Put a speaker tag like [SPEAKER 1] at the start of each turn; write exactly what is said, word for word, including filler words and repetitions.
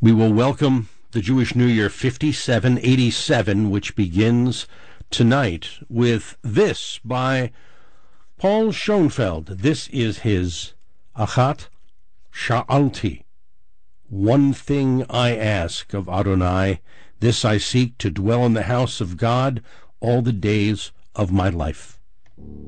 [SPEAKER 1] We will welcome the Jewish New Year fifty-seven eighty-seven, which begins tonight with this by Paul Schoenfeld. This is his Achat Sha'alti. One thing I ask of Adonai, this I seek, to dwell in the house of God all the days of my life.